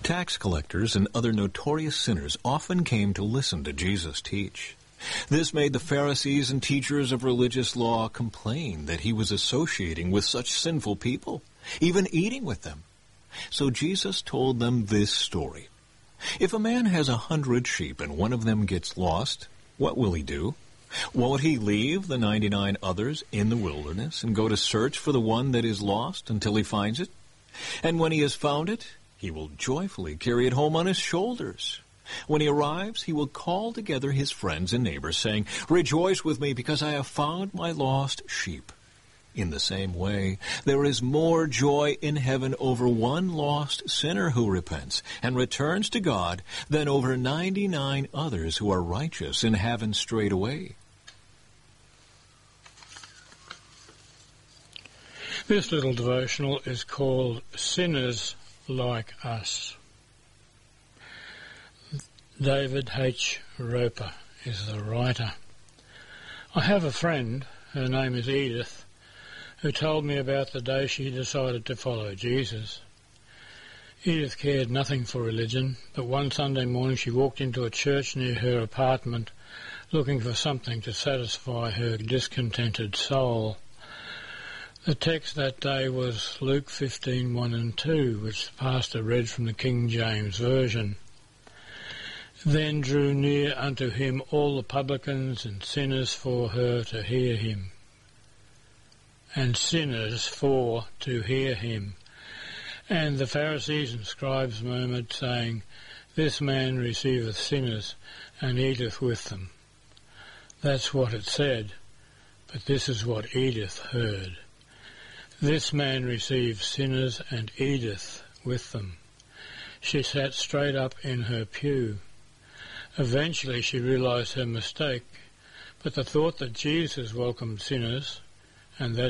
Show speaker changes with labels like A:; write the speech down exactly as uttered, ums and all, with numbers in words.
A: Tax collectors and other notorious sinners often came to listen to Jesus teach. This made the Pharisees and teachers of religious law complain that he was associating with such sinful people, even eating with them. So Jesus told them this story. If a man has a hundred sheep and one of them gets lost, what will he do? Won't he leave the ninety-nine others in the wilderness and go to search for the one that is lost until he finds it? And when he has found it, he will joyfully carry it home on his shoulders. When he arrives, he will call together his friends and neighbors, saying, "Rejoice with me, because I have found my lost sheep." In the same way, there is more joy in heaven over one lost sinner who repents and returns to God than over ninety-nine others who are righteous and haven't strayed away.
B: This little devotional is called Sinners Like Us. David H. Roper is the writer. I have a friend, her name is Edith, who told me about the day she decided to follow Jesus. Edith cared nothing for religion, but one Sunday morning she walked into a church near her apartment looking for something to satisfy her discontented soul. The text that day was Luke fifteen, one and two, which the pastor read from the King James Version. Then drew near unto him all the publicans and sinners for her to hear him. And sinners for to hear him. And the Pharisees and scribes murmured, saying, This man receiveth sinners, and eateth with them. That's what it said, but this is what Edith heard. This man receives sinners and eateth with them. She sat straight up in her pew. Eventually she realized her mistake, but the thought that Jesus welcomed sinners, and that